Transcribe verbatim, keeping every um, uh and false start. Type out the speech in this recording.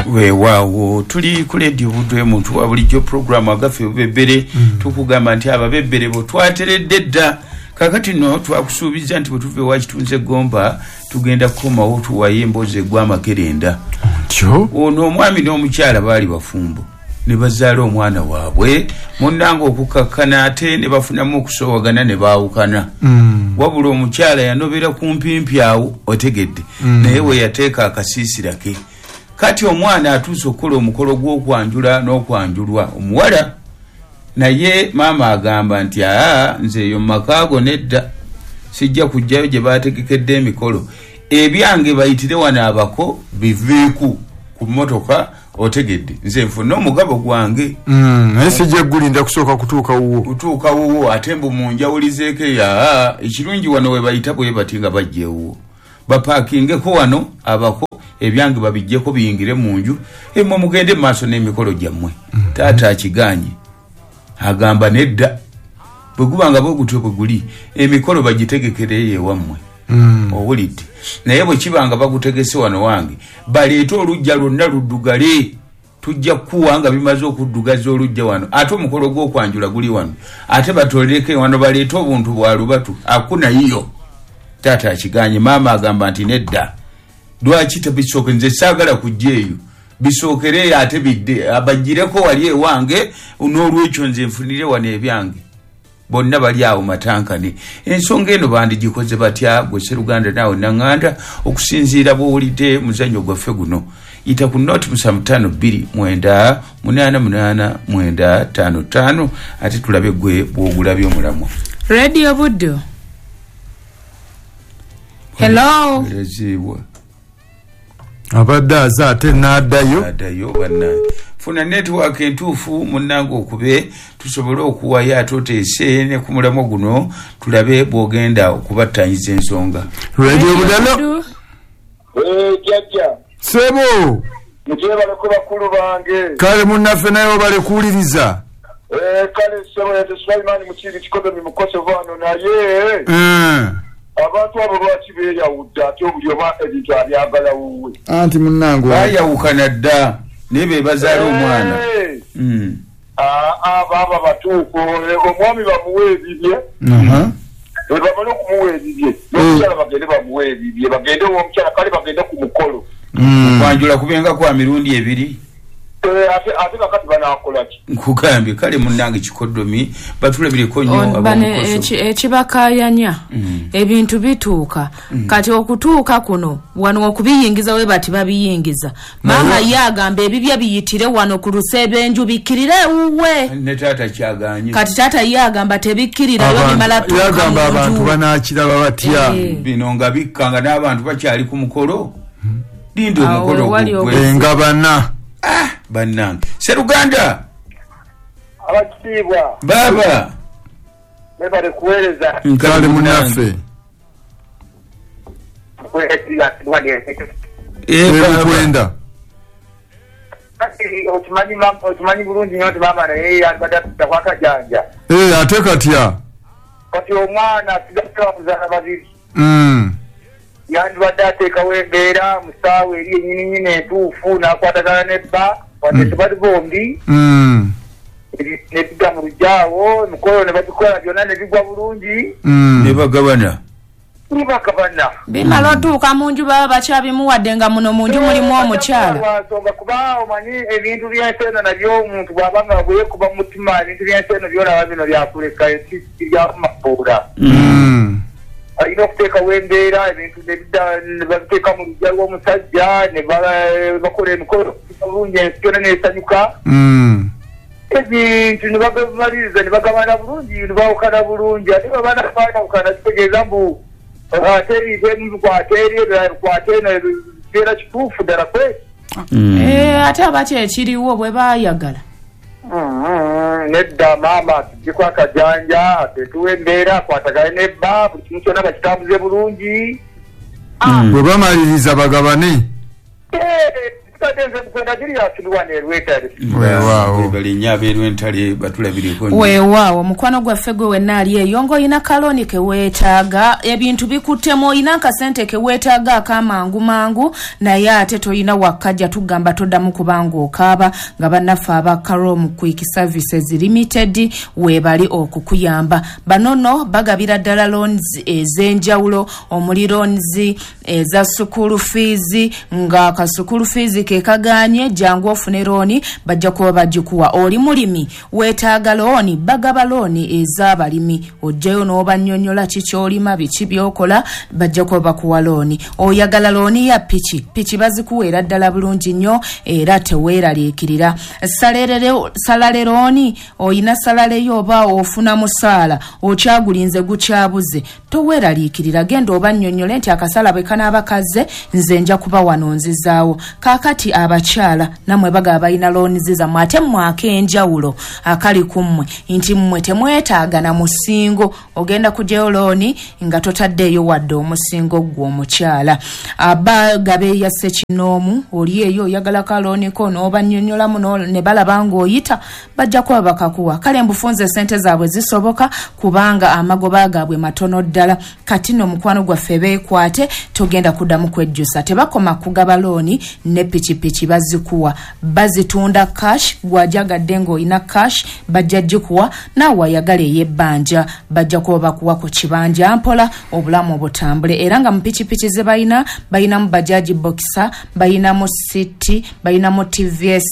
weewaawo tuli ku leediyo Buddo muntu wa bulijjo programu agafe obubebbere mm. tukugamba nti ababebbere bo twateredde dda kakati no twakusuubiza nti bwe tuve wakitunze gomba tugenda kukomawo tuwaye emboozi eggw'amakerenda kyo ono omwami n'omukyala baali bafumbo ne bazaala omwana waabwe munnanga okukakkana ate ne bafunamu okusoowagana ne baawukana mm. wabula omukyala yanobera ku mpimpi awo otegedde mm. naye we yateeka akasiisira ke kati omwana atuuse okukola omukolo gw'okwanjula n'okwanjulwa omuwala naye maama agamba nti aa nze eyo makaago nedda sijja kujjayo gye baategekedde emikolo ebyange bayitire wano abako biveeku ku mmotoka otegedde nze nfuna omugabo gwange naye sijja gulinda kusooka kutuuka wuwo kutuuka wuwo ate mbu munjawulizeeko yaa ekirungi wano we bayita bwe bati nga bajjeewuwo bapaakingeko wano abako ebyange babijjeko biyingire mu nju emwe mugende mu maaso n'emikolo gyammwe mm-hmm. taata akiganye agamba nedda bwe gubanga bwe gutyo bwe guli emikolo bagitegekere ewammwe mm. owulidde naye bwe kibanga bagutegese wano wange baleete olujja lwonna luddugale tujja kuwa nga bimaze okuddugaza olujja wano ate omukolo gw'okwanjula guli wano ate batoleke wano baleete obuntu bwa lubatu akuna yiyo taata akiganye maama agamba nti nedda lwaki tebisooke nze saagala kujja eyo bisookere ate bidde abajjireko wali ewange n'olwekyo nze nfunire wano ebyange bonna bali awo matankane ensonga eno bandigikoze batya gwe Sseruganda naawe naŋŋanda okusinziira bw'owulidde muzannyo gwaffe guno yita ku noti musanvu ttaano bbiri mwenda munaana munaana mwenda ttaano ttaano ate tulabe gwe bw'ogulabye omulamwa Radio Buddo. Hello. Elezibwa abadde aza ate n'addayo addayo banna funa network entuufu munnanga okube tusobole okuwayo ate oteese ne ku mulamwa guno tulabe bw'ogenda okubattanyiza ensonga Radio Buddo jjajja sebo mutebaleko bakulu bange kale munnaffe naye obalekuwuliriza kale sebo yete Sulaiman Mukiri kikodomi mukosevo wano naye abantu abo lwaki beeyawudde ate buli oba ebintu abyagala wuwe anti munnange bayawukana dda naye be bazaala omwana baaba batuufu omwami bamuwa ebibye bamale okumuwa ebibye n'omukyala bagende bamuwa ebibye bagende omukyala kale bagende ku mukolo kwanjula kubenga kwa mirundi ebiri ate ate kakati banaakola ki nkugambye kale munnange kikodomi batulabireko nnyo ekibakayanya ebintu bituuka kati okutuuka kuno wano okubiyingiza we bati babiyingiza maama ye agamba ebibya biyitire wano ku lusebenju bikkirire ewuwe ne taata kyaganye kati taata ye agamba tebikkirirayo bimala tuuka yagamba abantu banaakiraba batya bino nga bikkanga n'abantu bakyali ku mukolo linda omukolo gugwe engabana ah bannange Sseruganda abakitiibwa baba bebale kuweereza nkale munnaffe ebikwenda okimanyi bulungi nyo nti maama naye alibadde atutta kwakajanja ate katya kati omwana asigasewa kuzaala babiri yandibadde ateekawo embeera mu ssaawa eri ennyininyini entuufu n'akwatagana nebba wadde tebali bombi nebidda mu lujjaawo emikolo ne bagikola byonna ne bigwa bulungi ne bagabana ne bagabana bimala otuuka mu nju baba bakyabimuwadde nga muno mu nju mulimu omukyala nsonga kuba omanyi ebintu by'ensi eno nabyo omuntu bw'aba nga bweyekuba mu mutima ebintu by'ensi eno byolaba bino byakuleka ebyakumafuula alina okuteekawo embeera ebintu ne babiteeka mu lujja lw'omusajja ne bakola emikolo bulungi ensi yonna neesanyuka ebintu ne bagamaliriza ne bagabana bulungi ne bawukana bulungi ate babaana baawukana kitegeeza mbu ate ebikwate eri ebikwate eno bibeera kituufu ddala kweki ate abaki ekiriwo bwe baayagala nedda maama tujjeko akajanja ateetuwa embeera akwatagane nebba buli kimu kyonna bakitambuze bulungi bwe bamaliriza bagabane tadenze kwenda diri ya tulwane rwetale Weewaawo. bali nyabe rwentale batulabiriko weewaawo mukwano gwaffe gwe wenna ali eyo ng'olina kaloni ke weetaaga ebintu bikuttemu olina akasente ke weetaaga akamangu mangu naye ate toyina wakkajja tugamba toddamu kubanga okaaba nga bannaffe aba Karom Quick Services Limited weebali okukuyamba banono bagabira ddala loans ez'enjawulo omuli loans eza school fees nga ka school fees ke kaganye jangu ofune looni bajja kuba bagikuwa oli mulimi weetaaga looni bagaba looni ez'abalimi ojjayo n'obannyonnyola kikyolima biki byokola bajja kuba bakuwa looni oyagala looni ya piki piki bazikuweera ddala bulungi nnyo era teweeraliikirira salale looni oyina salale yo oba ofuna musaala okyagulinze gukyabuze toweeraliikirira genda obannyonnyole nti akasala bwe kanaaba kazze nze nja kuba wano nzizaawo kaakati abakyala nammwe bagaba balina looni zizammwe ate mmwe ak'enjawulo akali ku mmwe nti mmwe temwetaaga na musingo ogenda kugyayo looni nga totaddeeyo wadde omusingo gwe omukyala abagaba eya ssekinoomu oli eyo oyagala kalooni ko n'obannyonnyolamu ne balaba ng'oyita bajja kuba bakakuwa kale mbufunze sente zaabwe zisoboka kubanga amagoba gaabwe matono ddala kati no mukwano gwaffe beekwate togenda kuddamu kwejjusa tebakoma kugaba looni ne pikipiki bazikuwa bazitunda cash gwajagadde ng'olina cash bajja gikuwa naawe wayagala ey'ebbanja bajja kuba bakuwa ku kibanja mpola obulamu obutambule era nga mu pikipiki ze balina balinamu bajaji boxer balinamu city balinamu T V S